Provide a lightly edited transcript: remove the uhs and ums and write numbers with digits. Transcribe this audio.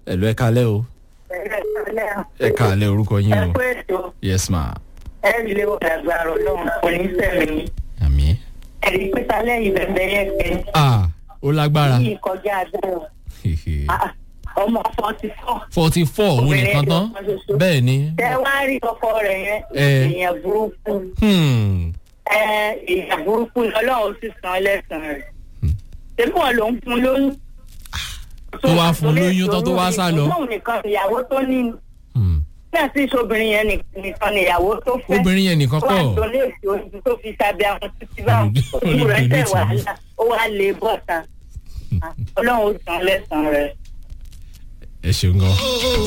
Hello, ẹ káalẹ́ o. Ẹ káalẹ́ orúkọ yín o. Yes ma. Ẹ lè wọ agbára Ọlọ́run kò ní sẹ́mi. Àmín. Ẹ̀rí pẹ́ta lẹ́yìn bẹ̀bẹ̀ yẹn kẹ́. Ó lágbára. Yìí kọjá agbára. Ọmọ 44. 44 òun nìkan tán. Bẹ́ẹ̀ ni. Tẹ wá rí ọkọ rẹ̀ yẹn. Èèyàn burúkú. Èèyàn burúkú Ọlọ́run sì san ẹlẹ́sàn rẹ̀. Ṣébí wọn ló ń fún lóyún. Tó wá fún lóyún tán tó wá sá lọ. Òun nìkan ìyàwó tó ní. Náà sì ṣobìnrin yẹn nìkan ìyàwó tó fẹ́. Obìnrin yẹn nìkan kọ́. Ó wà tó lé èsì oṣù tó fi sábẹ́ àwọn títí báwọn. Ojú rẹ̀ tẹ̀ wàhálà. Ó wá lè bọ̀ta. Ọlọ́run ó san ẹlẹ́sàn rẹ̀. Ẹ ṣeun gan.